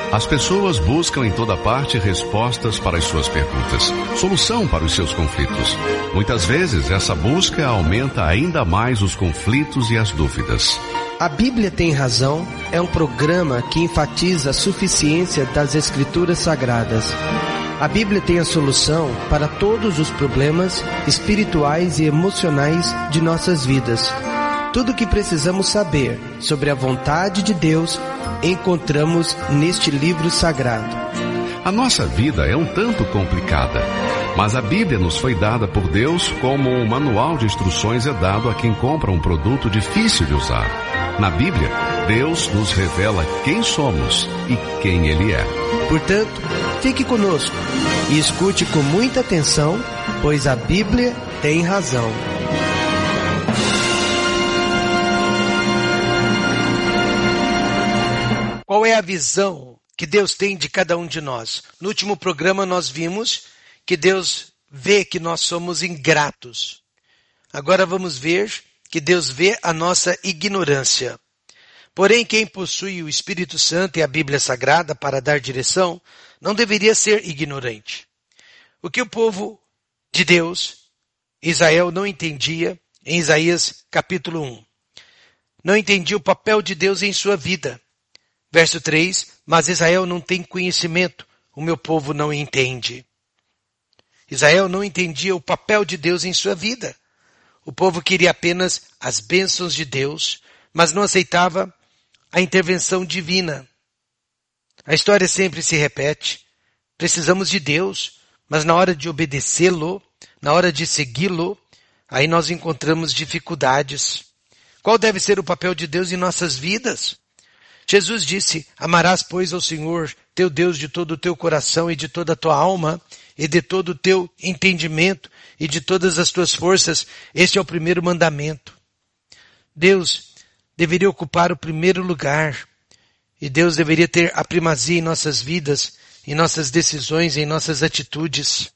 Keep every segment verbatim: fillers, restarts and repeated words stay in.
As pessoas buscam em toda parte respostas para as suas perguntas, solução para os seus conflitos. Muitas vezes, essa busca aumenta ainda mais os conflitos e as dúvidas. A Bíblia Tem Razão é um programa que enfatiza a suficiência das Escrituras Sagradas. A Bíblia tem a solução para todos os problemas espirituais e emocionais de nossas vidas. Tudo o que precisamos saber sobre a vontade de Deus encontramos neste livro sagrado. A nossa vida é um tanto complicada, mas a Bíblia nos foi dada por Deus como um manual de instruções é dado a quem compra um produto difícil de usar. Na Bíblia, Deus nos revela quem somos e quem Ele é. Portanto, fique conosco e escute com muita atenção, pois a Bíblia tem razão. Qual é a visão que Deus tem de cada um de nós? No último programa nós vimos que Deus vê que nós somos ingratos. Agora vamos ver que Deus vê a nossa ignorância. Porém, quem possui o Espírito Santo e a Bíblia Sagrada para dar direção, não deveria ser ignorante. O que o povo de Deus, Israel, não entendia em Isaías capítulo um. Não entendia o papel de Deus em sua vida. Verso três, mas Israel não tem conhecimento, o meu povo não entende. Israel não entendia o papel de Deus em sua vida. O povo queria apenas as bênçãos de Deus, mas não aceitava a intervenção divina. A história sempre se repete. Precisamos de Deus, mas na hora de obedecê-lo, na hora de segui-lo, aí nós encontramos dificuldades. Qual deve ser o papel de Deus em nossas vidas? Jesus disse, amarás, pois, ao Senhor, teu Deus, de todo o teu coração e de toda a tua alma, e de todo o teu entendimento e de todas as tuas forças. Este é o primeiro mandamento. Deus deveria ocupar o primeiro lugar. E Deus deveria ter a primazia em nossas vidas, em nossas decisões, em nossas atitudes.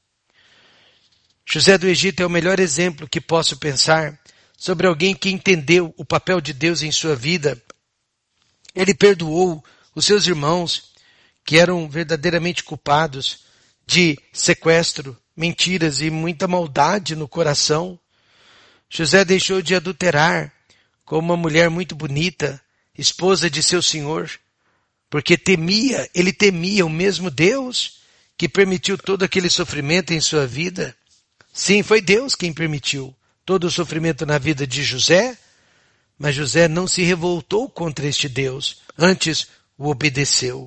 José do Egito é o melhor exemplo que posso pensar sobre alguém que entendeu o papel de Deus em sua vida. Ele perdoou os seus irmãos, que eram verdadeiramente culpados de sequestro, mentiras e muita maldade no coração. José deixou de adulterar com uma mulher muito bonita, esposa de seu senhor, porque temia, ele temia o mesmo Deus que permitiu todo aquele sofrimento em sua vida. Sim, foi Deus quem permitiu todo o sofrimento na vida de José, mas José não se revoltou contra este Deus, antes o obedeceu.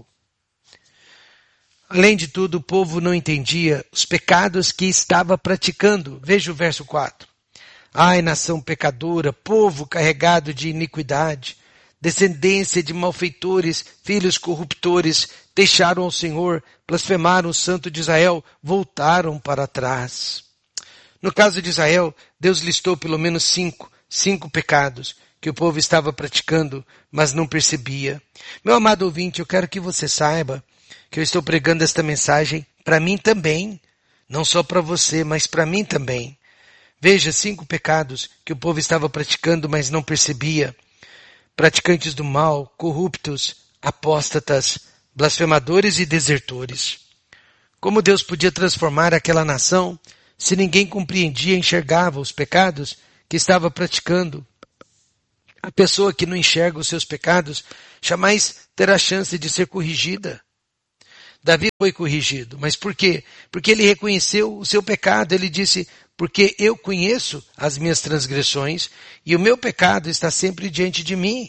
Além de tudo, o povo não entendia os pecados que estava praticando. Veja o verso quatro. Ai, nação pecadora, povo carregado de iniquidade, descendência de malfeitores, filhos corruptores, deixaram ao Senhor, blasfemaram o Santo de Israel, voltaram para trás. No caso de Israel, Deus listou pelo menos cinco, cinco pecados que o povo estava praticando, mas não percebia. Meu amado ouvinte, eu quero que você saiba que eu estou pregando esta mensagem para mim também. Não só para você, mas para mim também. Veja cinco pecados que o povo estava praticando, mas não percebia. Praticantes do mal, corruptos, apóstatas, blasfemadores e desertores. Como Deus podia transformar aquela nação se ninguém compreendia e enxergava os pecados que estava praticando? A pessoa que não enxerga os seus pecados jamais terá chance de ser corrigida. Davi foi corrigido, mas por quê? Porque ele reconheceu o seu pecado. Ele disse, porque eu conheço as minhas transgressões e o meu pecado está sempre diante de mim.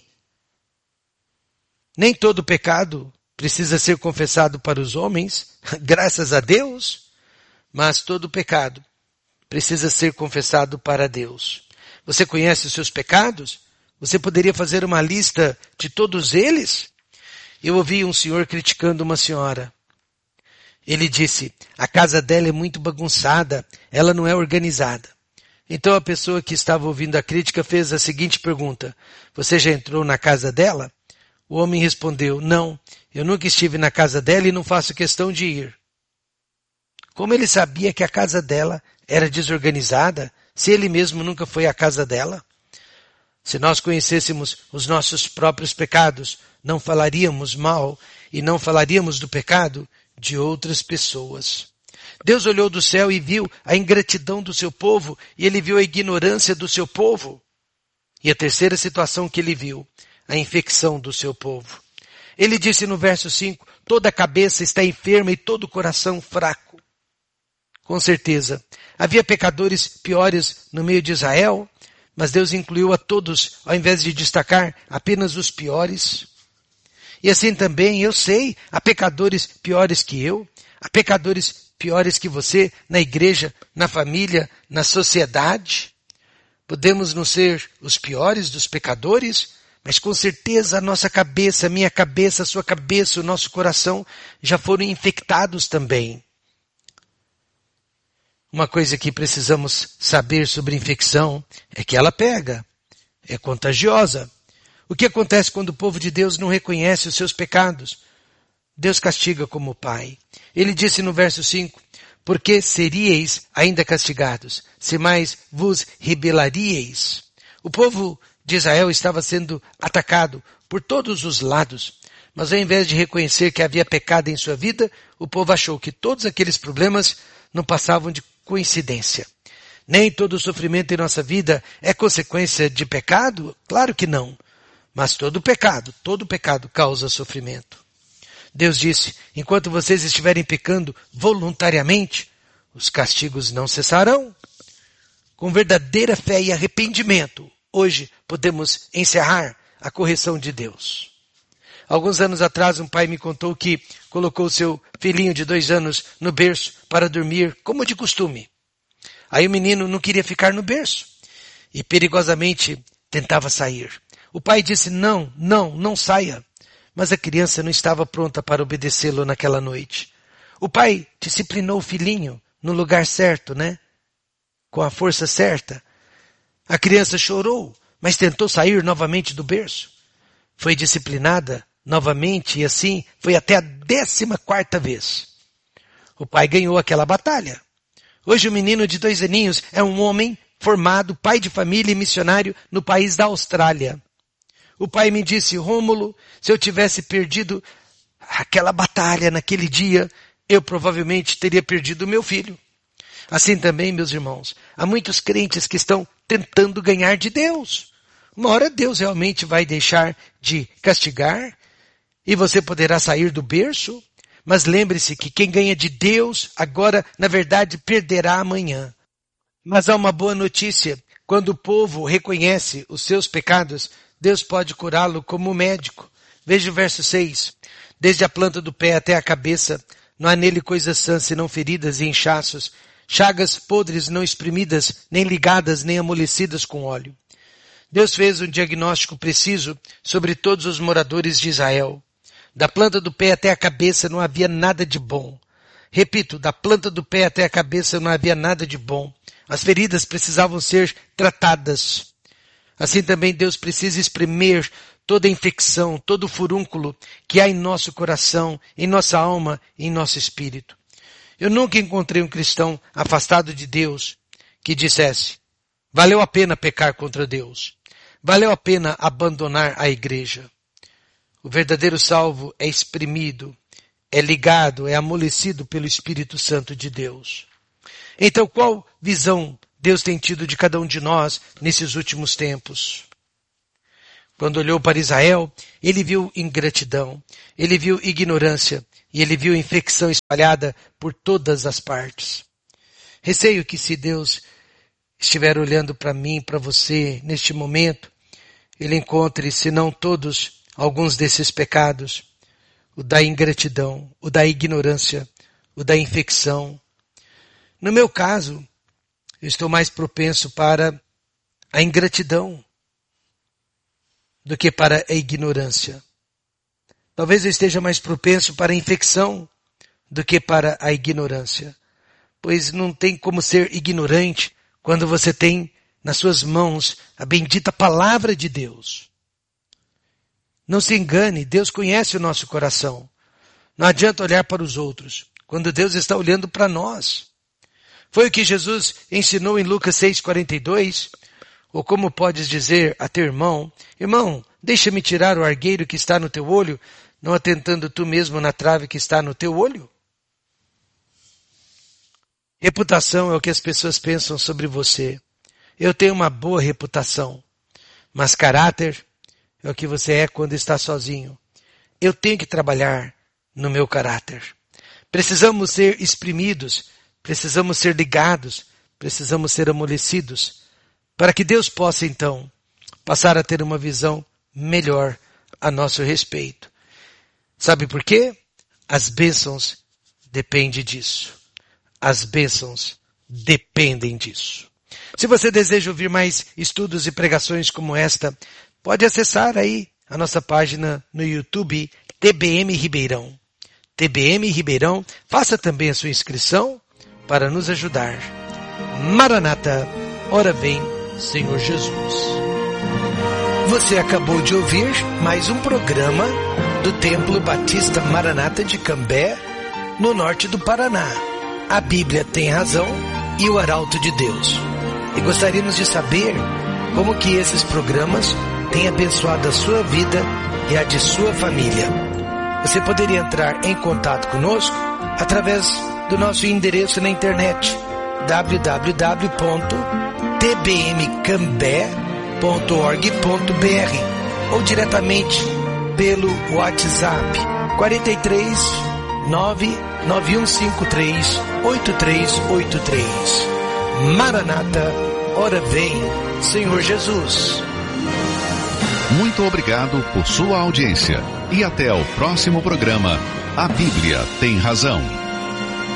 Nem todo pecado precisa ser confessado para os homens, graças a Deus, mas todo pecado precisa ser confessado para Deus. Você conhece os seus pecados? Você poderia fazer uma lista de todos eles? Eu ouvi um senhor criticando uma senhora. Ele disse, a casa dela é muito bagunçada, ela não é organizada. Então a pessoa que estava ouvindo a crítica fez a seguinte pergunta, você já entrou na casa dela? O homem respondeu, não, eu nunca estive na casa dela e não faço questão de ir. Como ele sabia que a casa dela era desorganizada, se ele mesmo nunca foi à casa dela? Se nós conhecêssemos os nossos próprios pecados, não falaríamos mal e não falaríamos do pecado de outras pessoas. Deus olhou do céu e viu a ingratidão do seu povo, e ele viu a ignorância do seu povo. E a terceira situação que ele viu, a infecção do seu povo. Ele disse no verso cinco, toda a cabeça está enferma e todo o coração fraco. Com certeza, havia pecadores piores no meio de Israel, mas Deus incluiu a todos, ao invés de destacar apenas os piores. E assim também, eu sei, há pecadores piores que eu, há pecadores piores que você, na igreja, na família, na sociedade. Podemos não ser os piores dos pecadores, mas com certeza a nossa cabeça, a minha cabeça, a sua cabeça, o nosso coração já foram infectados também. Uma coisa que precisamos saber sobre infecção é que ela pega, é contagiosa. O que acontece quando o povo de Deus não reconhece os seus pecados? Deus castiga como Pai. Ele disse no verso cinco, porque seríeis ainda castigados, se mais vos rebelaríeis. O povo de Israel estava sendo atacado por todos os lados, mas ao invés de reconhecer que havia pecado em sua vida, o povo achou que todos aqueles problemas não passavam de coincidência. Nem todo sofrimento em nossa vida é consequência de pecado? Claro que não. Mas todo pecado, todo pecado causa sofrimento. Deus disse, enquanto vocês estiverem pecando voluntariamente, os castigos não cessarão. Com verdadeira fé e arrependimento, hoje podemos encerrar a correção de Deus. Alguns anos atrás, um pai me contou que colocou seu filhinho de dois anos no berço para dormir, como de costume. Aí o menino não queria ficar no berço e perigosamente tentava sair. O pai disse, não, não, não saia. Mas a criança não estava pronta para obedecê-lo naquela noite. O pai disciplinou o filhinho no lugar certo, né? Com a força certa. A criança chorou, mas tentou sair novamente do berço. Foi disciplinada novamente e assim foi até a décima quarta vez. O pai ganhou aquela batalha. Hoje o menino de dois aninhos é um homem formado, pai de família e missionário no país da Austrália. O pai me disse, Rômulo, se eu tivesse perdido aquela batalha naquele dia, eu provavelmente teria perdido o meu filho. Assim também, meus irmãos, há muitos crentes que estão tentando ganhar de Deus. Uma hora Deus realmente vai deixar de castigar e você poderá sair do berço, mas lembre-se que quem ganha de Deus agora, na verdade, perderá amanhã. Mas há uma boa notícia, quando o povo reconhece os seus pecados, Deus pode curá-lo como médico. Veja o verso seis. Desde a planta do pé até a cabeça, não há nele coisas sãs senão feridas e inchaços, chagas podres não espremidas, nem ligadas, nem amolecidas com óleo. Deus fez um diagnóstico preciso sobre todos os moradores de Israel. Da planta do pé até a cabeça não havia nada de bom. Repito, da planta do pé até a cabeça não havia nada de bom. As feridas precisavam ser tratadas. Assim também Deus precisa espremer toda a infecção, todo o furúnculo que há em nosso coração, em nossa alma e em nosso espírito. Eu nunca encontrei um cristão afastado de Deus que dissesse, valeu a pena pecar contra Deus, valeu a pena abandonar a igreja. O verdadeiro salvo é espremido, é ligado, é amolecido pelo Espírito Santo de Deus. Então qual visão Deus tem tido de cada um de nós nesses últimos tempos? Quando olhou para Israel, ele viu ingratidão, ele viu ignorância e ele viu infecção espalhada por todas as partes. Receio que se Deus estiver olhando para mim, para você, neste momento, ele encontre, se não todos, alguns desses pecados, o da ingratidão, o da ignorância, o da infecção. No meu caso, eu estou mais propenso para a ingratidão do que para a ignorância. Talvez eu esteja mais propenso para a infecção do que para a ignorância. Pois não tem como ser ignorante quando você tem nas suas mãos a bendita palavra de Deus. Não se engane, Deus conhece o nosso coração. Não adianta olhar para os outros, quando Deus está olhando para nós. Foi o que Jesus ensinou em Lucas seis, quarenta e dois. Ou como podes dizer a teu irmão, irmão, deixa-me tirar o argueiro que está no teu olho, não atentando tu mesmo na trave que está no teu olho? Reputação é o que as pessoas pensam sobre você. Eu tenho uma boa reputação, mas caráter é o que você é quando está sozinho. Eu tenho que trabalhar no meu caráter. Precisamos ser exprimidos, precisamos ser ligados, precisamos ser amolecidos, para que Deus possa então passar a ter uma visão melhor a nosso respeito. Sabe por quê? As bênçãos dependem disso. As bênçãos dependem disso. Se você deseja ouvir mais estudos e pregações como esta, pode acessar aí a nossa página no YouTube, T B M Ribeirão. T B M Ribeirão, faça também a sua inscrição para nos ajudar. Maranata, ora vem, Senhor Jesus. Você acabou de ouvir mais um programa do Templo Batista Maranata de Cambé, no norte do Paraná. A Bíblia tem razão e o Arauto de Deus. E gostaríamos de saber como que esses programas têm abençoado a sua vida e a de sua família. Você poderia entrar em contato conosco através do nosso endereço na internet, w w w ponto t b m cambé ponto org ponto b r, ou diretamente pelo WhatsApp quarenta e três, nove nove um cinco três, oito três oito três. Maranata, ora vem, Senhor Jesus. Muito obrigado por sua audiência e até o próximo programa. A Bíblia tem razão.